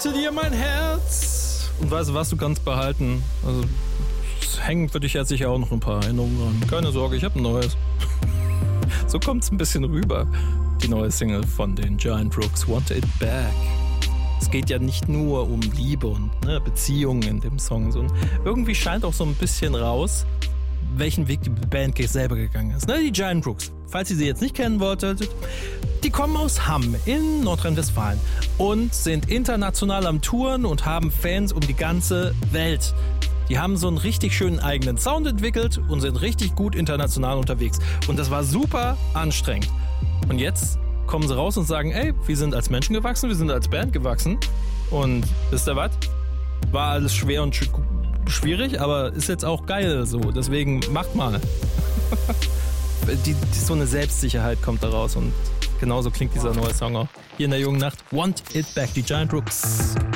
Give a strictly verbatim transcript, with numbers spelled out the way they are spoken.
gebe dir mein Herz. Und weißt du was, du kannst behalten. Also, es hängen für dich jetzt sicher auch noch ein paar Erinnerungen dran. Keine Sorge, ich habe ein neues. So kommt es ein bisschen rüber. Die neue Single von den Giant Rooks, Want It Back. Es geht ja nicht nur um Liebe und ne, Beziehungen in dem Song, sondern irgendwie scheint auch so ein bisschen raus, welchen Weg die Band selber gegangen ist. Ne, die Giant Rooks, falls ihr sie jetzt nicht kennen wolltet, die kommen aus Hamm in Nordrhein-Westfalen und sind international am Touren und haben Fans um die ganze Welt. Die haben so einen richtig schönen eigenen Sound entwickelt und sind richtig gut international unterwegs. Und das war super anstrengend. Und jetzt kommen sie raus und sagen, ey, wir sind als Menschen gewachsen, wir sind als Band gewachsen. Und wisst ihr was? War alles schwer und sch- schwierig, aber ist jetzt auch geil so. Deswegen macht mal. die, die, so eine Selbstsicherheit kommt da raus und genauso klingt dieser neue Song auch. Hier in der jungen Nacht, Want It Back, die Giant Rooks.